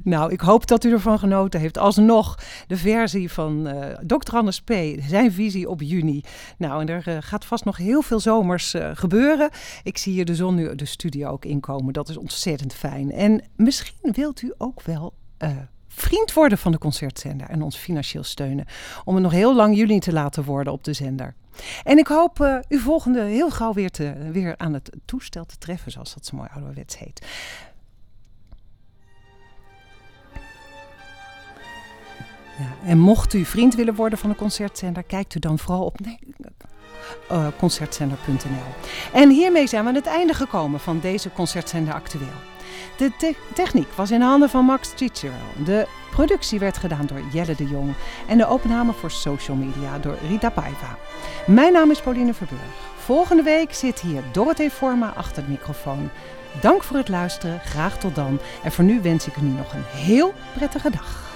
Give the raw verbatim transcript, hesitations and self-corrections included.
Nou, ik hoop dat u ervan genoten heeft. Alsnog de versie van uh, dokter Anders P. Zijn visie op juni. Nou, en er uh, gaat vast nog heel veel zomers uh, gebeuren. Ik zie hier de zon nu de studio ook inkomen. Dat is ontzettend fijn. En misschien wilt u ook wel Uh, vriend worden van de Concertzender en ons financieel steunen. Om het nog heel lang juli te laten worden op de zender. En ik hoop uh, u volgende heel gauw weer, te, weer aan het toestel te treffen, zoals dat zo mooi ouderwets heet. Ja, en mocht u vriend willen worden van de Concertzender, kijkt u dan vooral op nee, uh, concertzender punt n l. En hiermee zijn we aan het einde gekomen van deze Concertzender Actueel. De te- techniek was in handen van Max Cicero. De productie werd gedaan door Jelle de Jong. En de opname voor social media door Rita Paiva. Mijn naam is Pauline Verburg. Volgende week zit hier Dorothee Forma achter de microfoon. Dank voor het luisteren. Graag tot dan. En voor nu wens ik u nu nog een heel prettige dag.